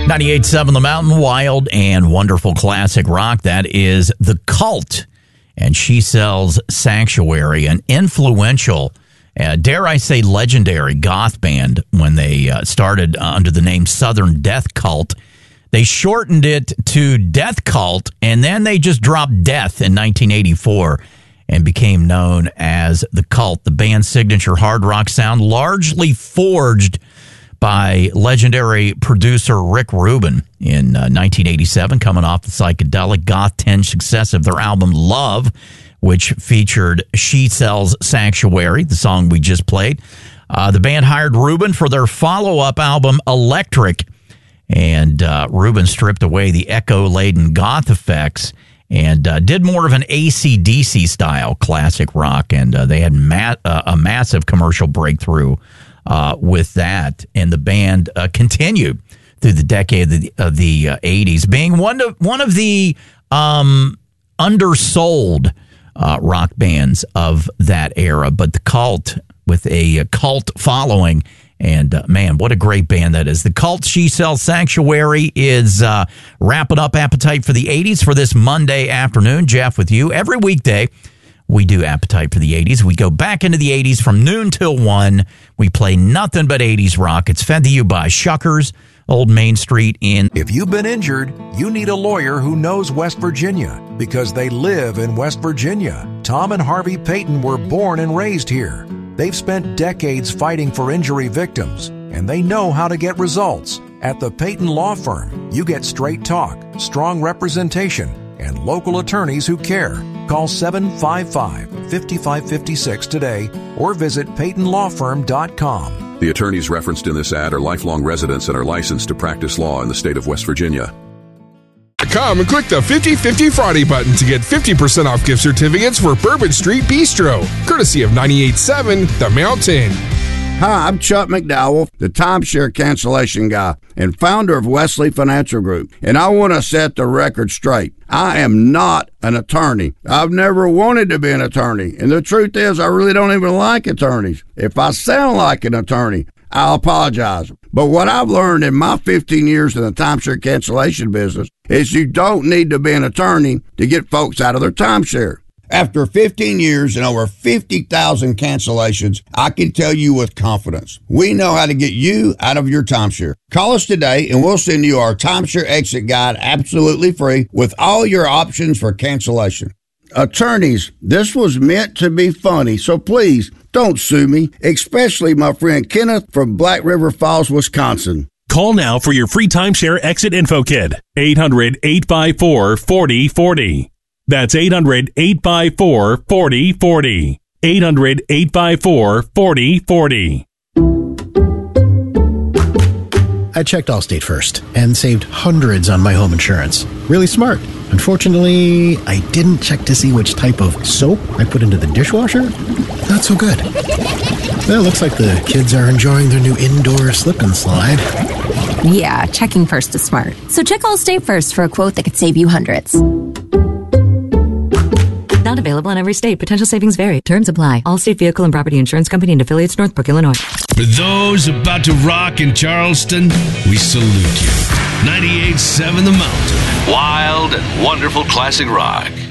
98.7 The Mountain, wild and wonderful classic rock. That is The Cult and She Sells Sanctuary, an influential, dare I say legendary goth band when they started under the name Southern Death Cult. They shortened it to Death Cult, and then they just dropped Death in 1984 and became known as The Cult. The band's signature hard rock sound largely forged by legendary producer Rick Rubin in 1987, coming off the psychedelic goth-tinged success of their album Love, which featured She Sells Sanctuary, the song we just played. The band hired Rubin for their follow-up album Electric, and Rubin stripped away the echo-laden goth effects and did more of an AC/DC style classic rock, and they had a massive commercial breakthrough with that, and the band continued through the decade of the 80s, being one of the undersold rock bands of that era. But The Cult, with a cult following, and man, what a great band that is. The Cult, She Sells Sanctuary, is wrapping up Appetite for the 80s for this Monday afternoon. Jeff with you every weekday. We do Appetite for the 80s. We go back into the 80s from noon till 1. We play nothing but 80s rock. It's fed to you by Shuckers, Old Main Street in... If you've been injured, you need a lawyer who knows West Virginia because they live in West Virginia. Tom and Harvey Payton were born and raised here. They've spent decades fighting for injury victims, and they know how to get results. At the Payton Law Firm, you get straight talk, strong representation, and local attorneys who care. Call 755-5556 today or visit PaytonLawFirm.com. The attorneys referenced in this ad are lifelong residents and are licensed to practice law in the state of West Virginia. Come and click the 50/50 Friday button to get 50% off gift certificates for Bourbon Street Bistro, courtesy of 98.7 The Mountain. Hi, I'm Chuck McDowell, the timeshare cancellation guy and founder of Wesley Financial Group, and I want to set the record straight. I am not an attorney. I've never wanted to be an attorney, and the truth is I really don't even like attorneys. If I sound like an attorney, I'll apologize. But what I've learned in my 15 years in the timeshare cancellation business is you don't need to be an attorney to get folks out of their timeshare. After 15 years and over 50,000 cancellations, I can tell you with confidence, we know how to get you out of your timeshare. Call us today and we'll send you our timeshare exit guide absolutely free with all your options for cancellation. Attorneys, this was meant to be funny, so please don't sue me, especially my friend Kenneth from Black River Falls, Wisconsin. Call now for your free timeshare exit info kit. 800-854-4040. That's 800-854-4040. 800-854-4040. I checked Allstate first and saved hundreds on my home insurance. Really smart. Unfortunately, I didn't check to see which type of soap I put into the dishwasher. Not so good. Well, looks like the kids are enjoying their new indoor slip and slide. Yeah, checking first is smart. So check Allstate first for a quote that could save you hundreds. Not available in every state. Potential savings vary. Terms apply. Allstate Vehicle and Property Insurance Company and affiliates, Northbrook, Illinois. For those about to rock in Charleston, we salute you. 98.7 The Mountain. Wild and wonderful classic rock.